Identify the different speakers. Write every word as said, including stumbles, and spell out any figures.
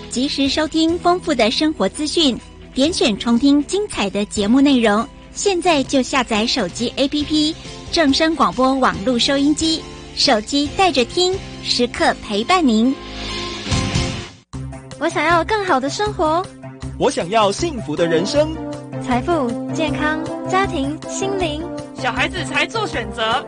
Speaker 1: 及时收听丰富的生活资讯，点选重听精彩的节目内容。现在就下载手机 A P P 正声广播网络收音机，手机带着听，时刻陪伴您。
Speaker 2: 我想要更好的生活，
Speaker 3: 我想要幸福的人生，
Speaker 2: 财富、健康、家庭、心灵，
Speaker 4: 小孩子才做选择。